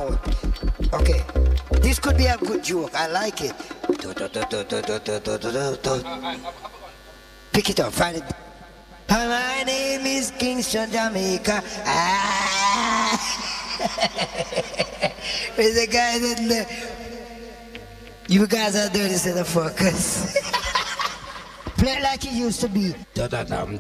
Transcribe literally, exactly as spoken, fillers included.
out. Okay. This could be a good joke. I like it. Pick it up. Find it. My name is Kingston, Jamaica. Ah. Where's the guy that the... You guys are dirty, so the fuckers. Play it like it used to be.